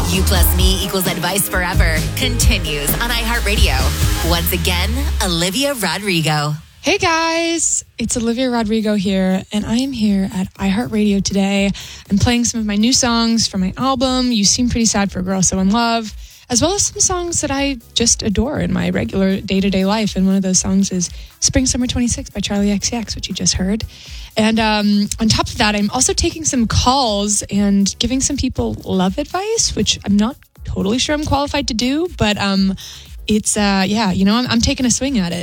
You plus me equals advice forever continues on iHeartRadio. Once again, Olivia Rodrigo. Hey guys, it's Olivia Rodrigo here, and I am here at iHeartRadio today. I'm playing some of my new songs from my album, You Seem Pretty Sad for a Girl So in Love, as well as some songs that I just adore in my regular day-to-day life. And one of those songs is Spring Summer 26 by Charlie XCX, which you just heard. And on top of that, I'm also taking some calls and giving some people love advice, which I'm not totally sure I'm qualified to do, but it's, I'm taking a swing at it.